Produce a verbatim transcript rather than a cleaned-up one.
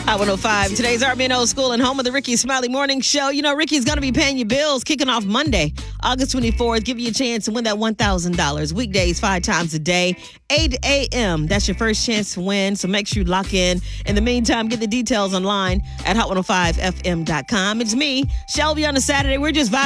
Hot one oh five. Today's R B N Old School and home of the Ricky Smiley Morning Show. You know, Ricky's going to be paying your bills kicking off Monday, August twenty-fourth. Give you a chance to win that one thousand dollars. Weekdays, five times a day, eight a.m. That's your first chance to win, so make sure you lock in. In the meantime, get the details online at hot one oh five f m dot com. It's me, Shelby, on a Saturday. We're just vibing.